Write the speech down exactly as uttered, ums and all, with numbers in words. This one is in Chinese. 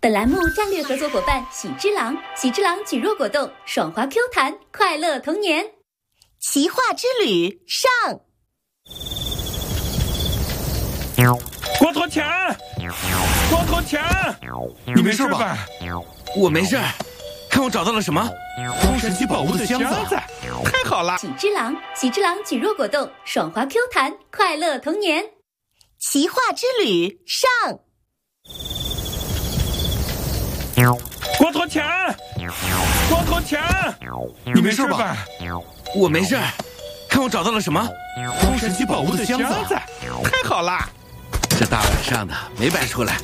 本栏目战略合作伙伴喜之郎，喜之郎举弱果冻，爽滑 Q 弹，快乐童年。 奇画之旅上。 光头强，光头强， 你没事吧？我没事。看我找到了什么？ 超神奇宝物的箱子，太好了！ 喜之郎，喜之郎举弱果冻，爽滑 Q 弹，快乐童年。 奇画之旅上。 光头强，光头强， 你没事吧？我没事。看我找到了什么？ 超神奇宝物的箱子，太好了！ 这大晚上的没白出来。